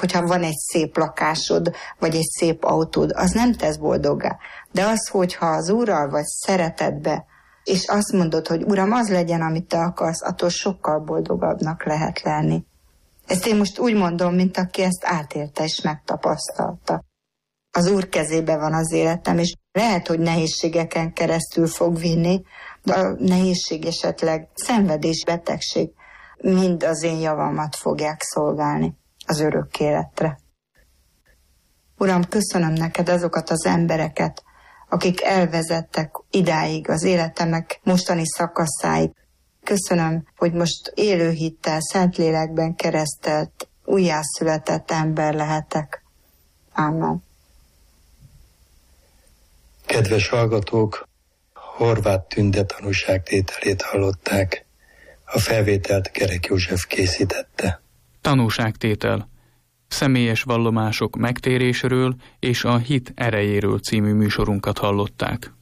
hogyha van egy szép lakásod, vagy egy szép autód, az nem tesz boldoggá. De az, hogyha az Úrral vagy szeretetbe, és azt mondod, hogy Uram, az legyen, amit te akarsz, attól sokkal boldogabbnak lehet lenni. Ezt én most úgy mondom, mint aki ezt átélte és megtapasztalta. Az Úr kezébe van az életem, és lehet, hogy nehézségeken keresztül fog vinni, de a nehézség esetleg szenvedés, betegség mind az én javamat fogják szolgálni az örök életre. Uram, köszönöm neked azokat az embereket, akik elvezettek idáig az életemnek mostani szakaszáig. Köszönöm, hogy most élő hittel, Szentlélekben keresztelt, újjászületett ember lehetek. Ámen. Kedves hallgatók, Horváth Tünde tanúságtételét hallották. A felvételt Kerek József készítette. Tanúságtétel. Személyes vallomások megtérésről és a hit erejéről című műsorunkat hallották.